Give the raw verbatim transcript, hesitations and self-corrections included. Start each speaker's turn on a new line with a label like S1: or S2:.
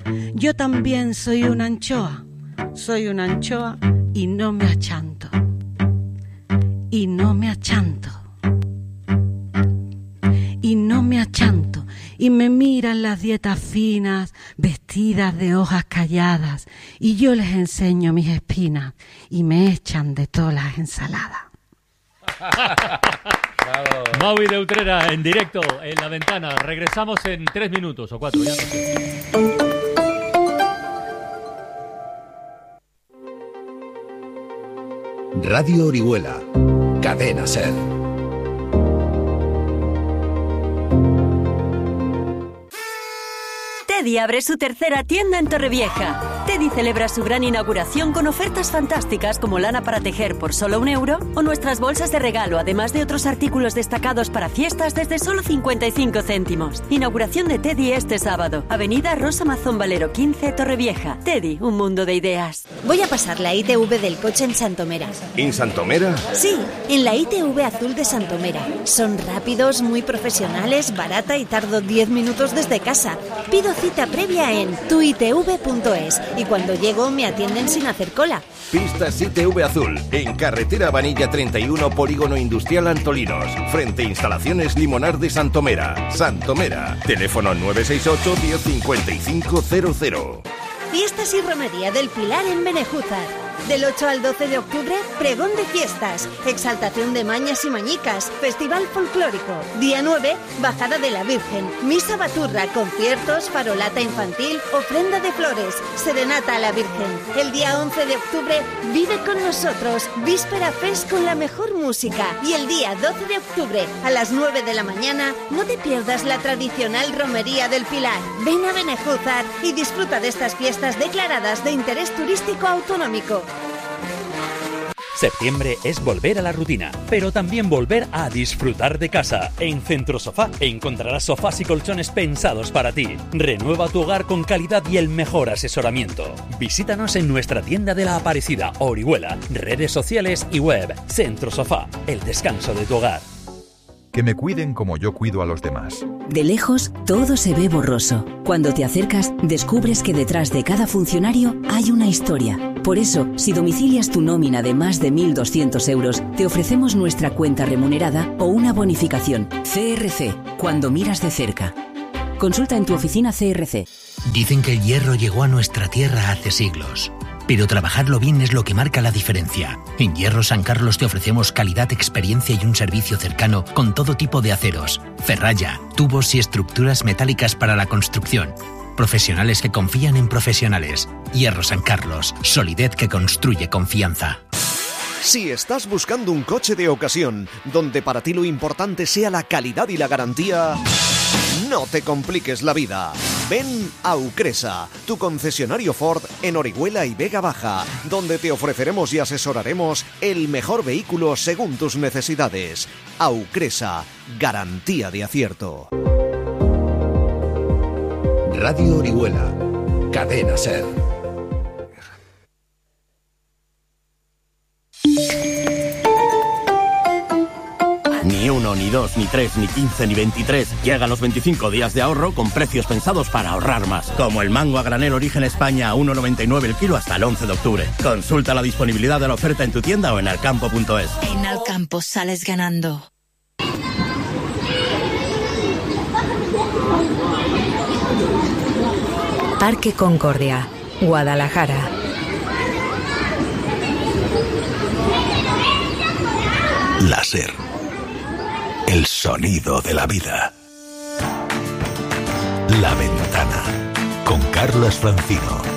S1: Yo también soy una anchoa, soy una anchoa y no me achanto, y no me achanto, y no me achanto, y me miran las dietas finas, vestidas de hojas calladas, y yo les enseño mis espinas, y me echan de todas las ensaladas.
S2: Bravo. Maui de Utrera en directo en La Ventana. Regresamos en tres minutos o cuatro, ya no sé.
S3: Radio Orihuela, Cadena Ser.
S4: Teddy abre su tercera tienda en Torrevieja. Teddy celebra su gran inauguración con ofertas fantásticas como lana para tejer por solo un euro o nuestras bolsas de regalo, además de otros artículos destacados para fiestas desde solo cincuenta y cinco céntimos. Inauguración de Teddy este sábado. Avenida Rosa Mazón Valero quince, Torrevieja. Teddy, un mundo de ideas.
S5: Voy a pasar la I T V del coche en Santomera.
S3: ¿En Santomera?
S5: Sí, en la I T V azul de Santomera. Son rápidos, muy profesionales, barata y tardo diez minutos desde casa. Pido cita previa en tu i t v punto es y cuando llego me atienden sin hacer cola.
S3: Pistas I T V Azul, en carretera Vanilla treinta y uno, Polígono Industrial Antolinos, frente a Instalaciones Limonar de Santomera. Santomera, teléfono nueve seis ocho, diez cincuenta y cinco cero cero.
S5: Fiestas y Romería del Pilar en Benejúzar. Del ocho al doce de octubre, pregón de fiestas, exaltación de mañas y mañicas, festival folclórico. Día nueve, bajada de la Virgen, misa baturra, conciertos, farolata infantil, ofrenda de flores, serenata a la Virgen. El día once de octubre, vive con nosotros, víspera fest con la mejor música. Y el día doce de octubre, a las nueve de la mañana, no te pierdas la tradicional Romería del Pilar. Ven a Benejúzar y disfruta de estas fiestas declaradas de interés turístico autonómico.
S6: Septiembre es volver a la rutina, pero también volver a disfrutar de casa. En Centro Sofá encontrarás sofás y colchones pensados para ti. Renueva tu hogar con calidad y el mejor asesoramiento. Visítanos en nuestra tienda de La Aparecida, Orihuela, redes sociales y web. Centro Sofá, el descanso de tu hogar.
S7: Que me cuiden como yo cuido a los demás.
S8: De lejos, todo se ve borroso. Cuando te acercas, descubres que detrás de cada funcionario hay una historia. Por eso, si domicilias tu nómina de más de mil doscientos euros, te ofrecemos nuestra cuenta remunerada o una bonificación. C R C, cuando miras de cerca. Consulta en tu oficina C R C.
S9: Dicen que el hierro llegó a nuestra tierra hace siglos. Pero trabajarlo bien es lo que marca la diferencia. En Hierro San Carlos te ofrecemos calidad, experiencia y un servicio cercano con todo tipo de aceros, ferralla, tubos y estructuras metálicas para la construcción. Profesionales que confían en profesionales. Hierro San Carlos, solidez que construye confianza.
S10: Si estás buscando un coche de ocasión, donde para ti lo importante sea la calidad y la garantía, no te compliques la vida. Ven a Ucresa, tu concesionario Ford en Orihuela y Vega Baja, donde te ofreceremos y asesoraremos el mejor vehículo según tus necesidades. Aucresa, garantía de acierto.
S3: Radio Orihuela, Cadena Ser.
S11: Ni uno, ni dos, ni tres, ni quince, ni veintitrés. Llegan los veinticinco días de ahorro con precios pensados para ahorrar más. Como el mango a granel Origen España a uno noventa y nueve el kilo hasta el once de octubre. Consulta la disponibilidad de la oferta en tu tienda o en alcampo punto es.
S12: En Alcampo sales ganando.
S13: Parque Concordia, Guadalajara.
S3: Láser. El sonido de la vida. La Ventana, con Carlos Francino.